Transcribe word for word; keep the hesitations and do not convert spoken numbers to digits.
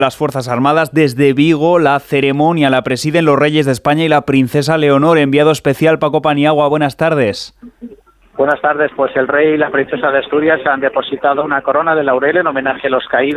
las Fuerzas Armadas. Desde Vigo, la ceremonia la presiden los reyes de España y la princesa Leonor. Enviado especial Paco Paniagua, buenas tardes. Buenas tardes, pues el rey y la princesa de Asturias han depositado una corona de laurel en homenaje a los caídos